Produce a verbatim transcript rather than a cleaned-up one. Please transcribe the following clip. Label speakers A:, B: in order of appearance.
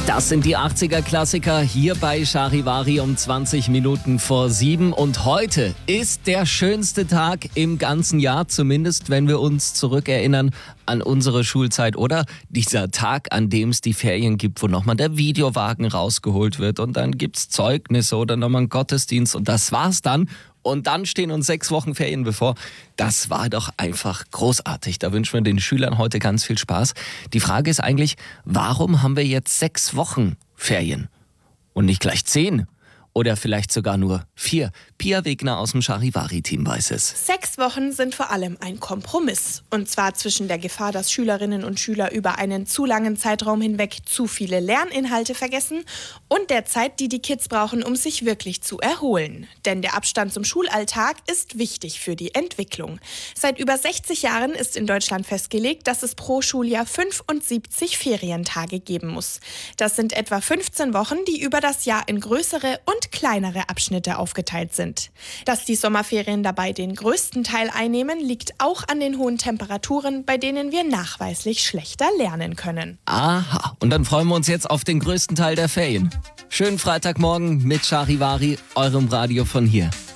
A: Das sind die achtziger-Klassiker hier bei Charivari um zwanzig Minuten vor sieben. Und heute ist der schönste Tag im ganzen Jahr, zumindest wenn wir uns zurückerinnern an unsere Schulzeit. Oder dieser Tag, an dem es die Ferien gibt, wo nochmal der Videowagen rausgeholt wird. Und dann gibt's Zeugnisse oder nochmal einen Gottesdienst. Und das war's dann. Und dann stehen uns sechs Wochen Ferien bevor. Das war doch einfach großartig. Da wünschen wir den Schülern heute ganz viel Spaß. Die Frage ist eigentlich, warum haben wir jetzt sechs Wochen Ferien und nicht gleich zehn? Oder vielleicht sogar nur vier. Pia Wegner aus dem Charivari-Team weiß es.
B: Sechs Wochen sind vor allem ein Kompromiss. Und zwar zwischen der Gefahr, dass Schülerinnen und Schüler über einen zu langen Zeitraum hinweg zu viele Lerninhalte vergessen und der Zeit, die die Kids brauchen, um sich wirklich zu erholen. Denn der Abstand zum Schulalltag ist wichtig für die Entwicklung. Seit über sechzig Jahren ist in Deutschland festgelegt, dass es pro Schuljahr fünfundsiebzig Ferientage geben muss. Das sind etwa fünfzehn Wochen, die über das Jahr in größere und kleinere Abschnitte aufgeteilt sind. Dass die Sommerferien dabei den größten Teil einnehmen, liegt auch an den hohen Temperaturen, bei denen wir nachweislich schlechter lernen können.
A: Aha, und dann freuen wir uns jetzt auf den größten Teil der Ferien. Schönen Freitagmorgen mit Charivari, eurem Radio von hier.